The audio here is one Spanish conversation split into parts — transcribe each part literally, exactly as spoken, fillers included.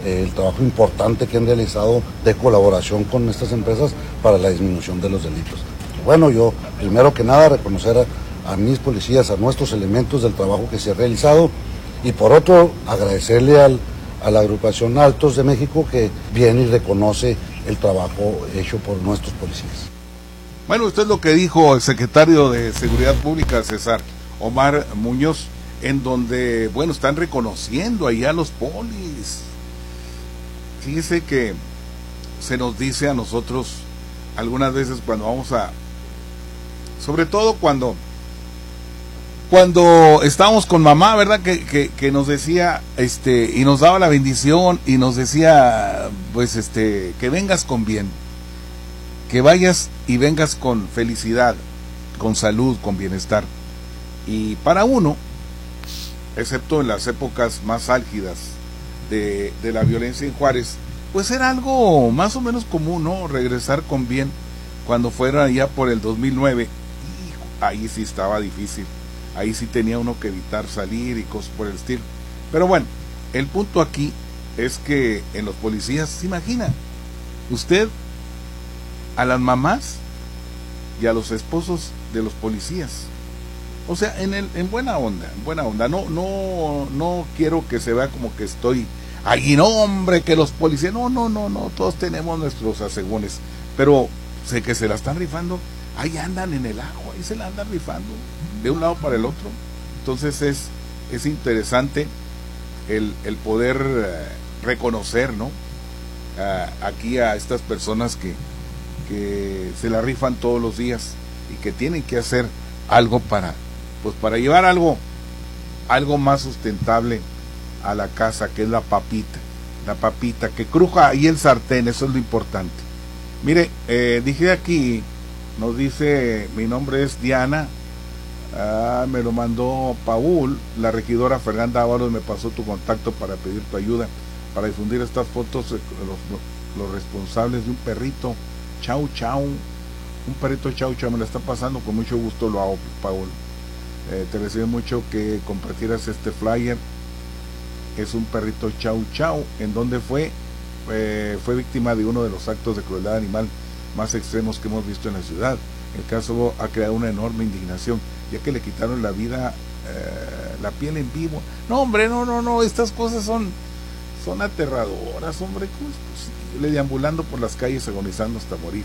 eh, el trabajo importante que han realizado de colaboración con estas empresas para la disminución de los delitos. Bueno, yo primero que nada reconocer a, a mis policías, a nuestros elementos del trabajo que se ha realizado, y por otro agradecerle al, a la agrupación Altos de México que viene y reconoce el trabajo hecho por nuestros policías. Bueno, usted es lo que dijo el secretario de Seguridad Pública, César Omar Muñoz, en donde, bueno, están reconociendo allá a los polis. Fíjese que se nos dice a nosotros algunas veces cuando vamos a, sobre todo cuando cuando estábamos con mamá, ¿verdad? Que, que, que nos decía, este, y nos daba la bendición, y nos decía, pues, este, que vengas con bien, que vayas y vengas con felicidad, con salud, con bienestar. Y para uno, excepto en las épocas más álgidas de, de la violencia en Juárez, pues era algo más o menos común, ¿no? Regresar con bien. Cuando fuera ya por el dos mil nueve, ahí sí estaba difícil. Ahí sí tenía uno que evitar salir y cosas por el estilo. Pero bueno, el punto aquí es que en los policías, ¿se imagina? Usted a las mamás y a los esposos de los policías. O sea, en el, en buena onda, en buena onda. No, no, no quiero que se vea como que estoy ahí, no, hombre, que los policías, no, no, no, no, todos tenemos nuestros asegúnes, pero sé que se la están rifando, ahí andan en el ajo, ahí se la andan rifando, de un lado para el otro. Entonces es, es interesante el, el poder uh, reconocer, ¿no? Uh, aquí a estas personas que, que se la rifan todos los días y que tienen que hacer algo para, pues para llevar algo, algo más sustentable a la casa, que es la papita, la papita, que cruja ahí el sartén, eso es lo importante. Mire, eh, dije aquí, nos dice, mi nombre es Diana, ah, me lo mandó Paul, la regidora Fernanda Ábalos me pasó tu contacto para pedir tu ayuda, para difundir estas fotos, los, los responsables de un perrito, chau chau, un perrito chau chau, me la está pasando, con mucho gusto lo hago, Paul. Eh, te deseo mucho que compartieras este flyer. Es un perrito chau chau. ¿En dónde fue? Eh, fue víctima de uno de los actos de crueldad animal más extremos que hemos visto en la ciudad. El caso ha creado una enorme indignación, ya que le quitaron la vida, eh, la piel en vivo. No, hombre, no, no, no, estas cosas son, son aterradoras, hombre. ¿Cómo es posible? Deambulando por las calles agonizando hasta morir.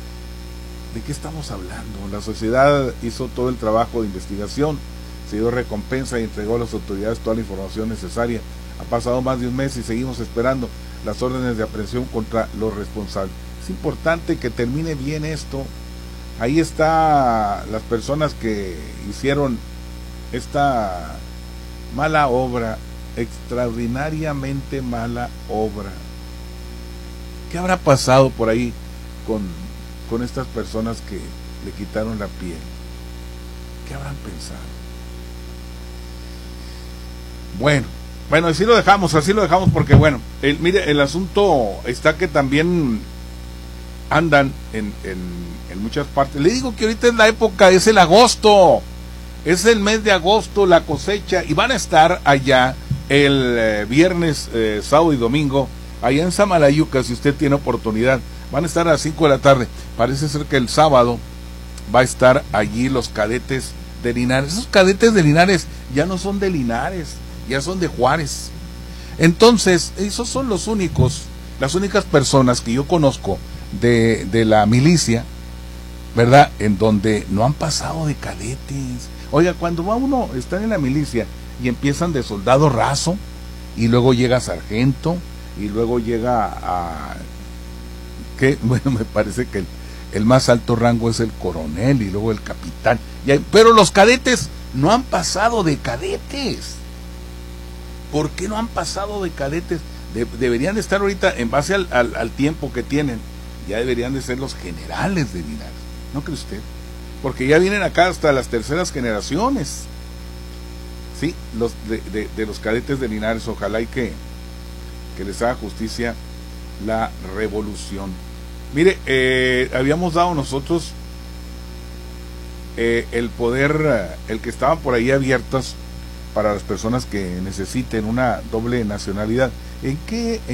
¿De qué estamos hablando? La sociedad hizo todo el trabajo de investigación, se dio recompensa y entregó a las autoridades toda la información necesaria. Ha pasado más de un mes y seguimos esperando las órdenes de aprehensión contra los responsables. Es importante que termine bien esto. Ahí está las personas que hicieron esta mala obra, extraordinariamente mala obra. ¿Qué habrá pasado por ahí con, con estas personas que le quitaron la piel? ¿Qué habrán pensado? Bueno, bueno, así lo dejamos, así lo dejamos porque bueno, el, mire, el asunto está que también andan en, en, en muchas partes. Le digo que ahorita es la época, es el agosto, es el mes de agosto, la cosecha, y van a estar allá el eh, viernes, eh, sábado y domingo, allá en Samalayuca, si usted tiene oportunidad, van a estar a las cinco de la tarde. Parece ser que el sábado va a estar allí los cadetes de Linares. Esos cadetes de Linares ya no son de Linares, ya son de Juárez. Entonces, esos son los únicos, las únicas personas que yo conozco de, de la milicia, ¿verdad? En donde no han pasado de cadetes. Oiga, cuando va uno, están en la milicia y empiezan de soldado raso, y luego llega sargento, y luego llega a... ¿qué? Bueno, me parece que el, el más alto rango es el coronel, y luego el capitán. Y hay, pero los cadetes no han pasado de cadetes. ¿Por qué no han pasado de cadetes? De, deberían de estar ahorita, en base al, al, al tiempo que tienen, ya deberían de ser los generales de Linares. ¿No cree usted? Porque ya vienen acá hasta las terceras generaciones. Sí, los de, de, de los cadetes de Linares. Ojalá y que, que les haga justicia la revolución. Mire, eh, habíamos dado nosotros eh, el poder, el que estaban por ahí abiertos para las personas que necesiten una doble nacionalidad. ¿En qué